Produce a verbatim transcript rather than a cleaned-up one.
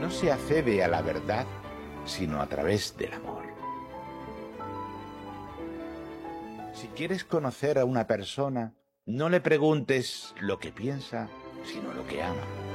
no se accede a la verdad sino a través del amor. Si quieres conocer a una persona, no le preguntes lo que piensa, sino lo que ama.